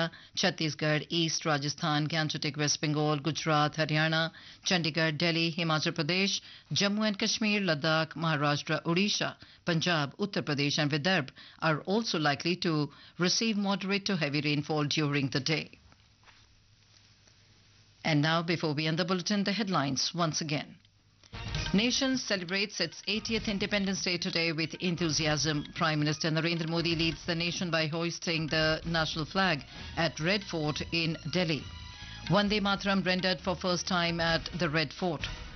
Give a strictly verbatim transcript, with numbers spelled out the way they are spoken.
India, Chhattisgarh, East Rajasthan, Gangetic, West Bengal, Gujarat, Haryana, Chandigarh, Delhi, Himachal Pradesh, Jammu and Kashmir, Ladakh, Maharashtra, Odisha, Punjab, Uttar Pradesh, and Vidarbha are also likely to receive moderate to heavy rainfall during the day. And now, before we end the bulletin, the headlines once again. Nation celebrates its eightieth Independence Day today with enthusiasm. Prime Minister Narendra Modi leads the nation by hoisting the national flag at Red Fort in Delhi. Vande Mataram rendered for first time at the Red Fort.